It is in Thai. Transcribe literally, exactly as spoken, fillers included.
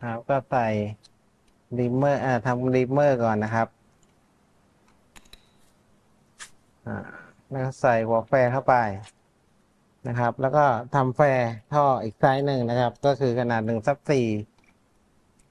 ครับก็ใส่ริมเมอร์อ่าทำริมเมอร์ก่อนนะครับอ่าแล้วก็ใส่หัวแฟร์เข้าไปนะครับแล้วก็ทำแฟร์ท่ออีกไซส์หนึ่งนะครับก็คือขนาดหนึ่งซับสี่